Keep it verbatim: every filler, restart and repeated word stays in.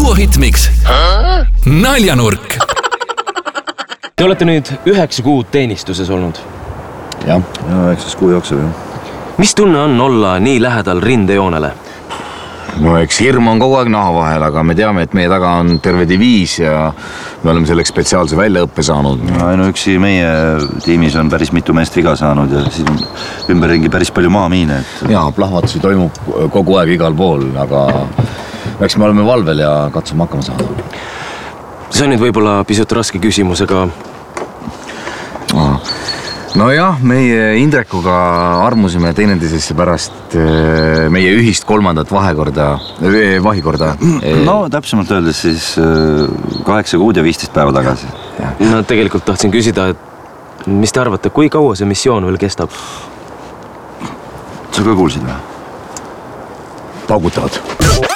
Duo Hitmix. Naljanurk. Te olete nüüd üheksa kuud teenistuses olnud. Jah, üheksas kuu jookseb ju. Mis tunne on olla nii lähedal rindejoonele? No eks hirm on kogu aeg naha vahel, aga me teame, et meie taga on terve diviis ja me oleme selleks spetsiaalse väljaõppe saanud. Ainuüksi meie tiimis on päris mitu meest viga saanud ja siin ümberringi päris palju maamiine. Et... Jaa, plahvatusi toimub kogu aeg igal pool, aga eks me oleme valvel ja katsume hakkama saada. See on nüüd võib-olla pisut raske küsimus, aga... No jah, meie Indrekuga armusime teineteisesse pärast meie ühist kolmandat vahekorda, vahikorda. No täpsemalt öeldes siis kaheksa kuud ja viisteist päeva tagasi. No tegelikult tahtsin küsida, et mis te arvate, kui kaua see missioon veel kestab? Sa ka kuulsid või? Paugutavad.